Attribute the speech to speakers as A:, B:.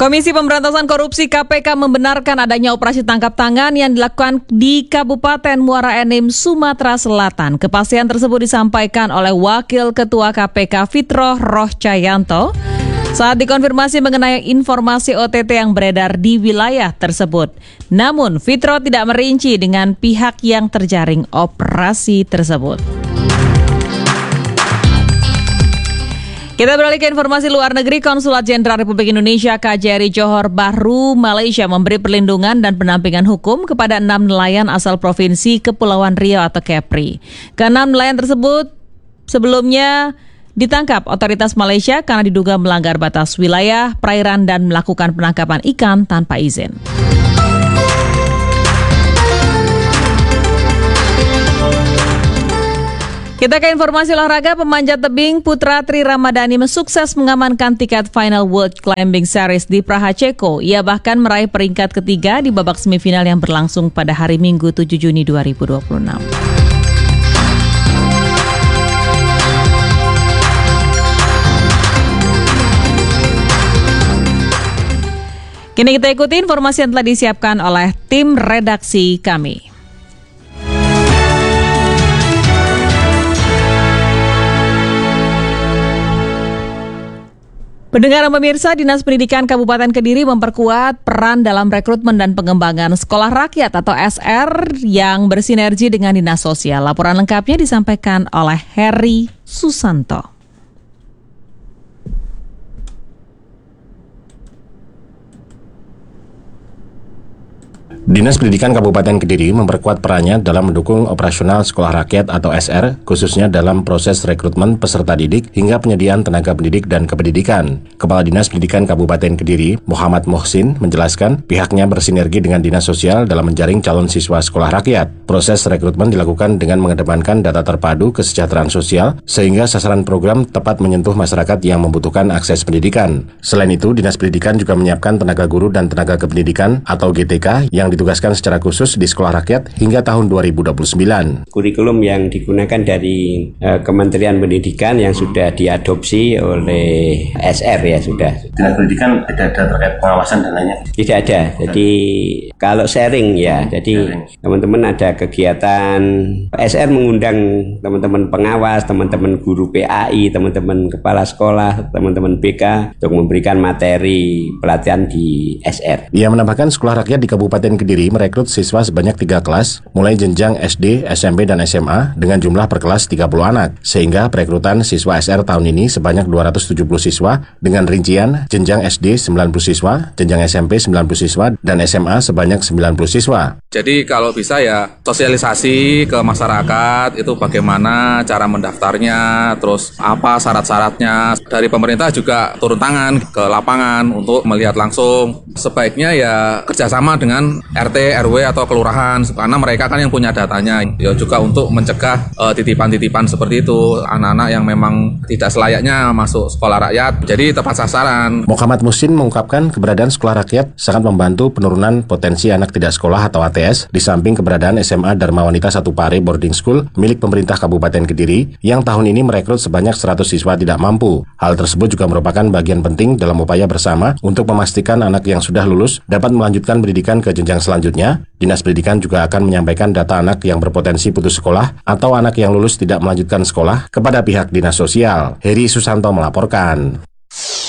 A: Komisi Pemberantasan Korupsi KPK membenarkan adanya operasi tangkap tangan yang dilakukan di Kabupaten Muara Enim, Sumatera Selatan. Kepastian tersebut disampaikan oleh Wakil Ketua KPK Fitroh Rohcayanto saat dikonfirmasi mengenai informasi OTT yang beredar di wilayah tersebut. Namun, Fitroh tidak merinci dengan pihak yang terjaring operasi tersebut. Kita beralih ke informasi luar negeri. Konsulat Jenderal Republik Indonesia KJRI Johor Bahru, Malaysia memberi perlindungan dan pendampingan hukum kepada 6 nelayan asal Provinsi Kepulauan Riau atau Kepri. Ke-6 nelayan tersebut sebelumnya ditangkap otoritas Malaysia karena diduga melanggar batas wilayah perairan dan melakukan penangkapan ikan tanpa izin. Kita ke informasi olahraga. Pemanjat tebing putra Tri Ramadhani sukses mengamankan tiket final World Climbing Series di Praha, Ceko. Ia bahkan meraih peringkat ketiga di babak semifinal yang berlangsung pada hari Minggu 7 Juni 2026. Kini kita ikuti informasi yang telah disiapkan oleh tim redaksi kami. Pendengar dan pemirsa, Dinas Pendidikan Kabupaten Kediri memperkuat peran dalam rekrutmen dan pengembangan sekolah rakyat atau SR yang bersinergi dengan Dinas Sosial. Laporan lengkapnya disampaikan oleh Heri Susanto.
B: Dinas Pendidikan Kabupaten Kediri memperkuat perannya dalam mendukung operasional sekolah rakyat atau SR, khususnya dalam proses rekrutmen peserta didik hingga penyediaan tenaga pendidik dan kependidikan. Kepala Dinas Pendidikan Kabupaten Kediri, Muhammad Muhsin, menjelaskan pihaknya bersinergi dengan Dinas Sosial dalam menjaring calon siswa sekolah rakyat. Proses rekrutmen dilakukan dengan mengedepankan data terpadu kesejahteraan sosial, sehingga sasaran program tepat menyentuh masyarakat yang membutuhkan akses pendidikan. Selain itu, Dinas Pendidikan juga menyiapkan tenaga guru dan tenaga kependidikan atau GTK yang ditugaskan secara khusus di sekolah rakyat hingga tahun 2029.
C: Kurikulum yang digunakan dari Kementerian Pendidikan yang sudah diadopsi oleh SR ya sudah.
B: Dinas Pendidikan tidak ada terkait pengawasan dan lainnya?
C: Tidak ada. Jadi kalau sharing ya, jadi teman-teman ada kegiatan SR mengundang teman-teman pengawas, teman-teman guru PAI, teman-teman kepala sekolah, teman-teman BK untuk memberikan materi pelatihan di SR.
B: Ia menambahkan sekolah rakyat di Kabupaten Kediri merekrut siswa sebanyak 3 kelas, mulai jenjang SD, SMP, dan SMA dengan jumlah per kelas 30 anak. Sehingga perekrutan siswa SR tahun ini sebanyak 270 siswa dengan rincian jenjang SD 90 siswa, jenjang SMP 90 siswa, dan SMA sebanyak 90 siswa.
D: Jadi kalau bisa ya sosialisasi ke masyarakat itu bagaimana cara mendaftarnya, terus apa syarat-syaratnya. Dari pemerintah juga turun tangan ke lapangan untuk melihat langsung. Sebaiknya ya kerjasama dengan RT, RW atau kelurahan karena mereka kan yang punya datanya. Ya juga untuk mencegah titipan-titipan seperti itu, anak-anak yang memang tidak selayaknya masuk sekolah rakyat. Jadi tepat sasaran.
B: Muhammad Muhsin mengungkapkan keberadaan sekolah rakyat sangat membantu penurunan potensi anak tidak sekolah atau ATS di samping keberadaan SMA Dharma Wanita 1 Pare Boarding School milik pemerintah Kabupaten Kediri yang tahun ini merekrut sebanyak 100 siswa tidak mampu. Hal tersebut juga merupakan bagian penting dalam upaya bersama untuk memastikan anak yang sudah lulus dapat melanjutkan pendidikan ke jenjang selanjutnya. Dinas Pendidikan juga akan menyampaikan data anak yang berpotensi putus sekolah atau anak yang lulus tidak melanjutkan sekolah kepada pihak Dinas Sosial. Heri Susanto melaporkan.